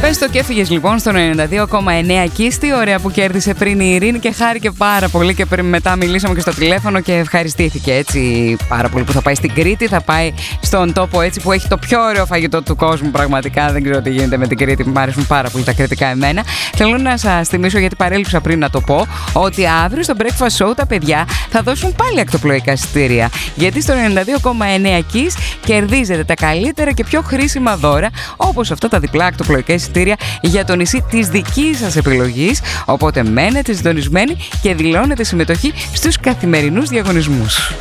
Πες το και έφυγες λοιπόν στο 92,9 Κίστη. Ωραία που κέρδισε πριν η Ειρήνη και χάρηκε πάρα πολύ. Και μετά μιλήσαμε και στο τηλέφωνο και ευχαριστήθηκε έτσι πάρα πολύ που θα πάει στην Κρήτη. Θα πάει στον τόπο έτσι που έχει το πιο ωραίο φαγητό του κόσμου. Πραγματικά δεν ξέρω τι γίνεται με την Κρήτη. Μου αρέσουν πάρα πολύ τα κρητικά εμένα. Θέλω να σας θυμίσω, γιατί παρέλειψα πριν να το πω, ότι αύριο στο Breakfast Show τα παιδιά θα δώσουν πάλι ακτοπλοϊκά εισιτήρια. Γιατί στο 92,9 Kiss κερδίζετε τα καλύτερα και πιο χρήσιμα δώρα, όπως αυτά τα διπλά ακτοπλοϊκά εισιτήρια για το νησί της δικής σας επιλογής. Οπότε μένετε συντονισμένοι και δηλώνετε συμμετοχή στους καθημερινούς διαγωνισμούς.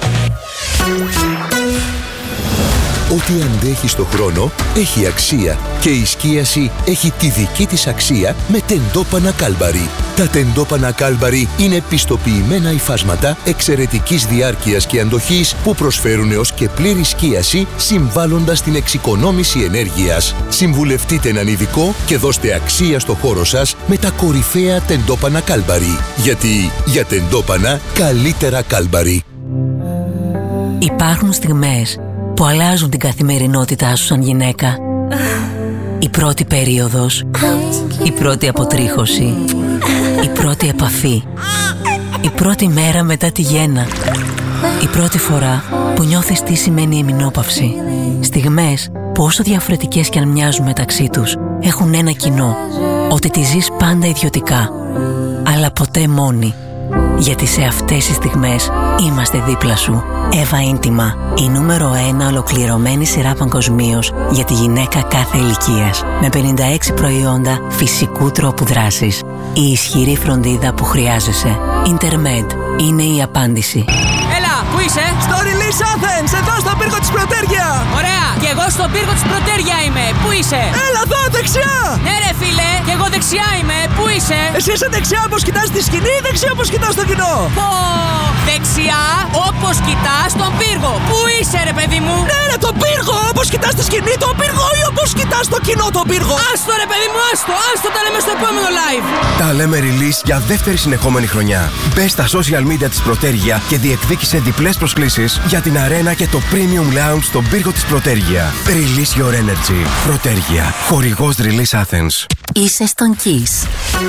Ό,τι αντέχει στο χρόνο έχει αξία και η σκίαση έχει τη δική της αξία με τεντόπανα Κάλμπαρι. Τα τεντόπανα Κάλμπαρι είναι πιστοποιημένα υφάσματα εξαιρετικής διάρκειας και αντοχής που προσφέρουν έως και πλήρη σκίαση, συμβάλλοντας στην εξοικονόμηση ενέργειας. Συμβουλευτείτε έναν ειδικό και δώστε αξία στο χώρο σας με τα κορυφαία τεντόπανα Κάλμπαρι. Γιατί για τεντόπανα καλύτερα Κάλμπαρι. Υπάρχουν στιγμές που αλλάζουν την καθημερινότητά σου σαν γυναίκα. Η πρώτη περίοδος, η πρώτη αποτρίχωση, η πρώτη επαφή, η πρώτη μέρα μετά τη γέννα, η πρώτη φορά που νιώθεις τι σημαίνει εμεινόπαυση. Στιγμές που όσο διαφορετικές κι αν μοιάζουν μεταξύ τους, έχουν ένα κοινό, ότι τη ζεις πάντα ιδιωτικά, αλλά ποτέ μόνη. Γιατί σε αυτές τις στιγμές είμαστε δίπλα σου. Εύα Ίντιμα, η νούμερο 1 ολοκληρωμένη σειρά παγκοσμίως για τη γυναίκα κάθε ηλικίας. Με 56 προϊόντα φυσικού τρόπου δράσης. Η ισχυρή φροντίδα που χρειάζεσαι. Intermed είναι η απάντηση. Έλα, πού είσαι? Στο Release Athens, εδώ στον πύργο της Πρωτέργεια. Ωραία, και εγώ στον πύργο της Πρωτέργεια είμαι. Πού είσαι? Έλα εδώ, δεξιά. Ναι ρε φίλε, και εγώ δεξιά είμαι. Πού είσαι? Εσύ είσαι δεξιά όπως κοιτάς τη σκηνή ή δεξιά όπως κοιτάς το κοινό? Πω, δεξιά όπως κοιτάς τον πύργο. Πού είσαι ρε παιδί μου? Ναι ρε, τον πύργο, όπως κοιτάς τη σκηνή τον πύργο ή όπως κοιτάς το κοινό τον πύργο? Άστο ρε παιδί μου, άστο τα λέμε στο επόμενο live. Τα λέμε Release για δεύτερη συνεχόμενη χρονιά. Μπες στα social media της Πρωτέργεια και διεκδίκησε διπλές προσκλήσεις για την αρένα και το Premium Lounge στον πύργο της Πρωτέργεια. Release your energy. Πρωτέργεια. Χορηγός Release Athens. Είσαι στον Kiss.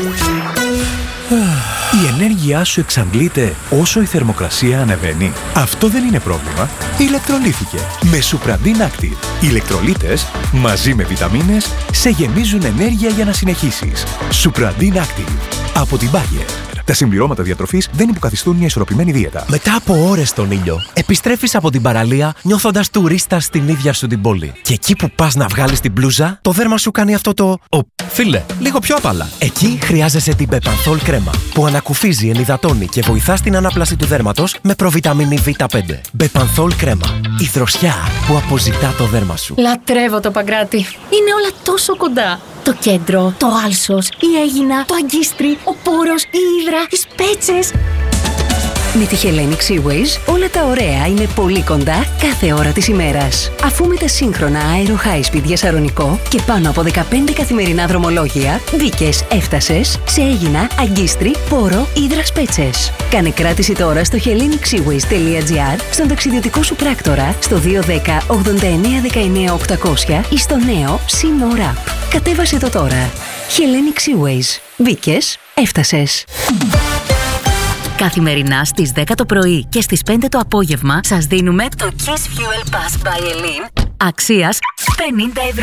Η ενέργειά σου εξαντλείται όσο η θερμοκρασία ανεβαίνει. Αυτό δεν είναι πρόβλημα. Ηλεκτρολύθηκε με Supradin Active. Οι ηλεκτρολίτες μαζί με βιταμίνες σε γεμίζουν ενέργεια για να συνεχίσεις. Supradin Active από την Bayer. Τα συμπληρώματα διατροφής δεν υποκαθιστούν μια ισορροπημένη δίαιτα. Μετά από ώρες στον ήλιο, επιστρέφεις από την παραλία νιώθοντας τουρίστα στην ίδια σου την πόλη. Και εκεί που πας να βγάλεις την μπλούζα, το δέρμα σου κάνει αυτό το. Φίλε, λίγο πιο απαλά. Εκεί χρειάζεσαι την Bepanthol κρέμα, που ανακουφίζει, ενυδατώνει και βοηθά στην ανάπλαση του δέρματος με προβιταμίνη Β5. Bepanthol κρέμα. Η δροσιά που αποζητά το δέρμα σου. Λατρεύω το Παγκράτη. Είναι όλα τόσο κοντά. Το κέντρο, το Άλσος, η Αίγινα, το Αγκίστρι, ο Πόρος, η Ύδρα, οι Σπέτσες. Με τη Hellenic Seaways όλα τα ωραία είναι πολύ κοντά κάθε ώρα της ημέρας. Αφού με τα σύγχρονα Aero High Speed για Σαρονικό και πάνω από 15 καθημερινά δρομολόγια, μπήκες, έφτασες σε Αίγινα, Αγκίστρι, Πόρο, Ύδρα, Σπέτσες. Κάνε κράτηση τώρα στο hellenic-seaways.gr, στον ταξιδιωτικό σου πράκτορα, στο 210 89 19 800 ή στο νέο Sea More App. Κατέβασε το τώρα. Hellenic Seaways. Μπήκες, έφτασες. Καθημερινά στις 10 το πρωί και στις 5 το απόγευμα σας δίνουμε το Kiss Fuel Pass by Elin αξίας 50 €.